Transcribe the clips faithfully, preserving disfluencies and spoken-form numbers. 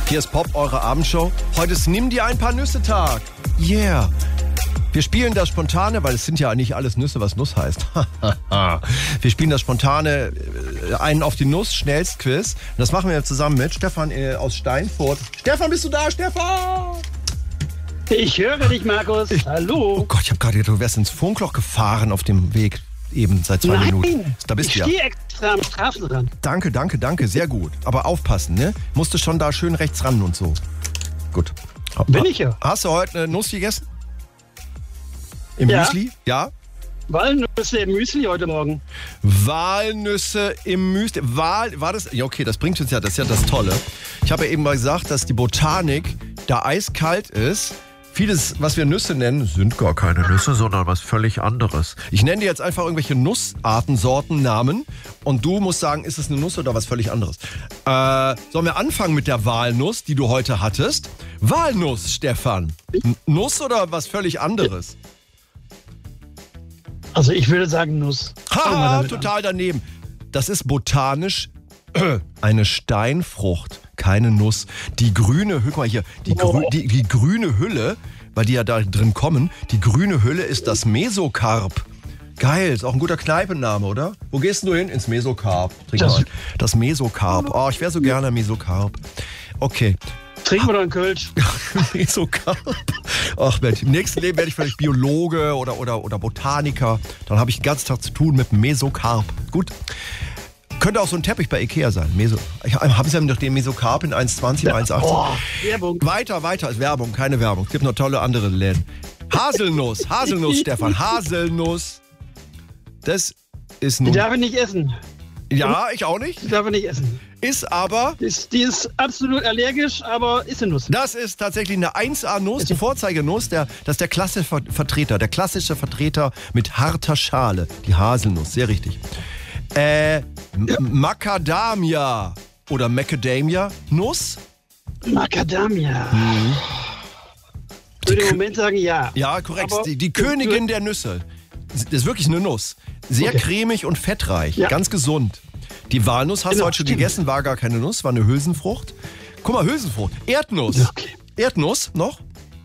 Hier ist Pop, eure Abendshow. Heute ist Nimm dir ein paar Nüsse Tag. Yeah. Wir spielen das Spontane, weil es sind ja nicht alles Nüsse, was Nuss heißt. Wir spielen das Spontane, einen auf die Nuss, Schnellstquiz. Das machen wir zusammen mit Stefan äh, aus Steinfurt. Stefan, bist du da, Stefan? Ich höre dich, Markus. Ich, Hallo. Oh Gott, ich habe gerade gedacht, du wärst ins Funkloch gefahren auf dem Weg eben seit zwei Nein, Minuten. Da bist du ja. Ich stehe extra am Straßenrand. Danke, danke, danke, sehr gut. Aber aufpassen, ne? Musst du schon da schön rechts ran und so. Gut. Bin ich ja. Hast du heute eine Nuss gegessen? Im Ja. Müsli? Ja. Walnüsse im Müsli heute Morgen. Walnüsse im Müsli. Wal, war das? Ja, okay, das bringt uns ja, das ist ja das Tolle. Ich habe ja eben mal gesagt, dass die Botanik da eiskalt ist. Vieles, was wir Nüsse nennen, sind gar keine Nüsse, sondern was völlig anderes. Ich nenne dir jetzt einfach irgendwelche Nussarten, Sorten, Namen und du musst sagen, ist es eine Nuss oder was völlig anderes. Äh, sollen wir anfangen mit der Walnuss, die du heute hattest? Walnuss, Stefan. N- Nuss oder was völlig anderes? Also ich würde sagen Nuss. Fangen wir Haha, damit total daneben. Das ist botanisch äh, eine Steinfrucht, keine Nuss. Die grüne, guck mal hier, die, grü die, die grüne Hülle, weil die ja da drin kommen, die grüne Hülle ist das Mesokarp. Geil, ist auch ein guter Kneipenname, oder? Wo gehst du hin? Ins Mesokarp. Trink Das- mal. Das Mesokarp. Oh, ich wäre so gerne Mesokarp. Okay. an. Trinken wir doch einen Kölsch. Mesokarp. Ach Mensch, im nächsten Leben werde ich vielleicht Biologe oder, oder, oder Botaniker. Dann habe ich den ganzen Tag zu tun mit Mesokarp. Gut. Könnte auch so ein Teppich bei Ikea sein. Meso. Ich habe ja noch den Mesokarp in eins zwanzig, eins achtzig. Oh, Werbung. Weiter, weiter ist Werbung, keine Werbung. Es gibt noch tolle andere Läden. Haselnuss, Haselnuss, Stefan, Haselnuss. Das ist Die nun... darf ich nicht essen. Ja, ich auch nicht. Die darf ich nicht essen. Ist aber... Die ist, die ist absolut allergisch, aber ist eine Nuss. Das ist tatsächlich eine eins A-Nuss, die Vorzeigenuss. Der, das ist der klassische Ver- Vertreter, der klassische Vertreter mit harter Schale. Die Haselnuss, sehr richtig. Äh, M- Macadamia oder Macadamia, Nuss? Macadamia. Mhm. Ich würde Die im Kö- Moment sagen ja. Ja, korrekt. Aber- Die, die Königin der Nüsse. Das ist wirklich eine Nuss. Sehr Okay. cremig und fettreich. Ja. Ganz gesund. Die Walnuss hast Genau, du heute schon stimmt. gegessen, war gar keine Nuss, war eine Hülsenfrucht. Guck mal, Hülsenfrucht. Erdnuss. Okay. Erdnuss noch?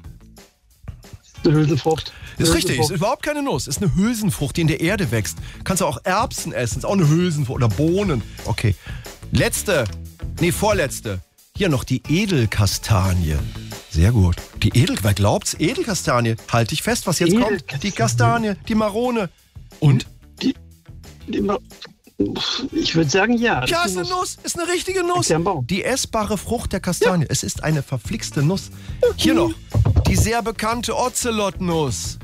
Eine Hülsenfrucht. Ist richtig, ist Hülsenfrucht. überhaupt keine Nuss. Ist eine Hülsenfrucht, die in der Erde wächst. Kannst du auch Erbsen essen, ist auch eine Hülsenfrucht. Oder Bohnen. Okay. Letzte, nee, vorletzte. Hier noch die Edelkastanie. Sehr gut. Die Edel, wer glaubt's? Edelkastanie. Halt dich fest, was jetzt kommt. Edelkastanie. Die Kastanie, die Marone. Und? Die, die, Ma- ich würde sagen ja. Das Ja, ist ist eine Nuss. Ist eine richtige Nuss. Ist ja ein Baum. Die essbare Frucht der Kastanie. Es ist eine verflixte Nuss. Hier noch. Die sehr bekannte Ocelotnuss.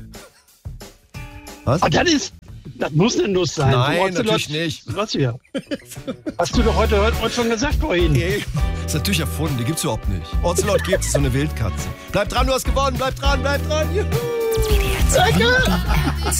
Was? Ah, das ist. Das muss eine Nuss sein. Nein, Du Ocelot- natürlich nicht. Was ja. Hast du doch heute, heute schon gesagt vorhin. Nee, ist natürlich erfunden, die gibt's überhaupt nicht. Ocelot gibt's, ist so eine Wildkatze. Bleib dran, du hast gewonnen, bleib dran, bleib dran. Juhu. W D R zwei.